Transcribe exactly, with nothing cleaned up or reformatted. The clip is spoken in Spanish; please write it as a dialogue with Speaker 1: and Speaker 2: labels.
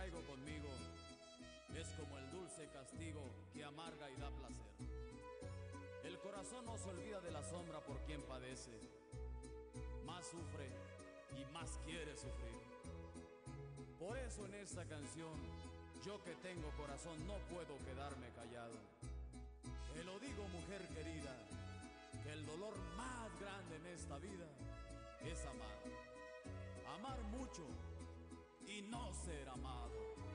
Speaker 1: traigo conmigo es como el dulce castigo que amarga y da placer. El corazón no se olvida de la sombra por quien padece, más sufre y más quiere sufrir. Por eso en esta canción, yo que tengo corazón no puedo quedarme callado. Te lo digo, mujer querida, que el dolor más grande en esta vida es amar. Amar mucho y no ser amado.